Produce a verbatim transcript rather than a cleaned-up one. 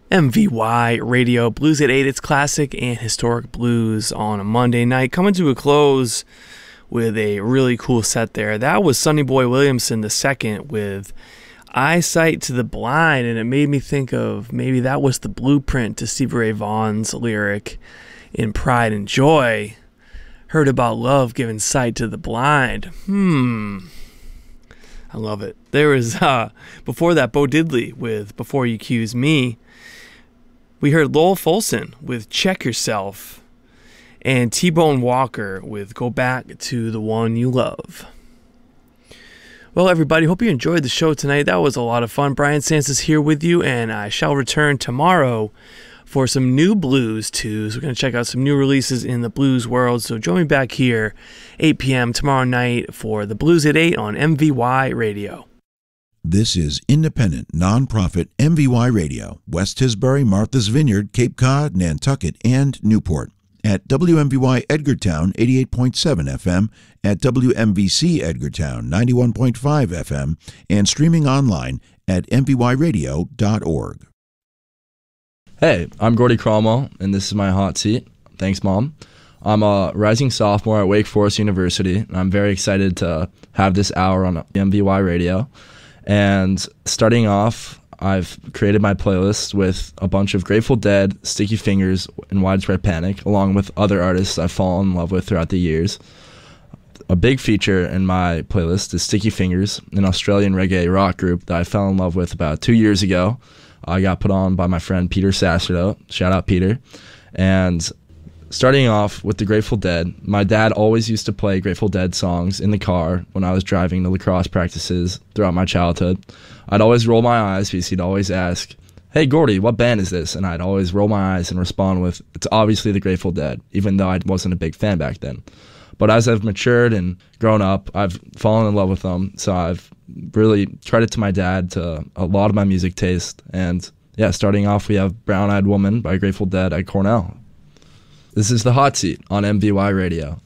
M V Y Radio, Blues at eight. It's classic and historic blues on a Monday night. Coming to a close with a really cool set there. That was Sonny Boy Williamson the second with Eyesight to the Blind, and it made me think of maybe that was the blueprint to Stevie Ray Vaughan's lyric in Pride and Joy. Heard about love giving sight to the blind. Hmm. I love it. There was, uh, before that, Bo Diddley with Before You Accuse Me. We heard Lowell Fulson with Check Yourself. And T-Bone Walker with Go Back to the One You Love. Well, everybody, hope you enjoyed the show tonight. That was a lot of fun. Brian Sands is here with you, and I shall return tomorrow for some new blues tunes. We're going to check out some new releases in the blues world. So join me back here, eight p.m. tomorrow night for the Blues at eight on M V Y Radio. This is independent, non-profit M V Y Radio, West Tisbury, Martha's Vineyard, Cape Cod, Nantucket, and Newport. At W M V Y Edgartown eighty-eight point seven F M, at W M V C Edgartown ninety-one point five F M, and streaming online at m v y radio dot org. Hey, I'm Gordy Cromwell, and this is my hot seat. Thanks, Mom. I'm a rising sophomore at Wake Forest University, and I'm very excited to have this hour on M V Y Radio. And starting off, I've created my playlist with a bunch of Grateful Dead, Sticky Fingers, and Widespread Panic, along with other artists I've fallen in love with throughout the years. A big feature in my playlist is Sticky Fingers, an Australian reggae rock group that I fell in love with about two years ago. I got put on by my friend Peter Sacerdote. Shout out, Peter. And starting off with the Grateful Dead, my dad always used to play Grateful Dead songs in the car when I was driving to lacrosse practices throughout my childhood. I'd always roll my eyes because he'd always ask, "Hey, Gordy, what band is this?" And I'd always roll my eyes and respond with, "It's obviously the Grateful Dead," even though I wasn't a big fan back then. But as I've matured and grown up, I've fallen in love with them. So I've really credit to my dad to a lot of my music taste. And yeah, starting off, we have Brown Eyed Woman by Grateful Dead at Cornell. This is the Hot Seat on M V Y Radio.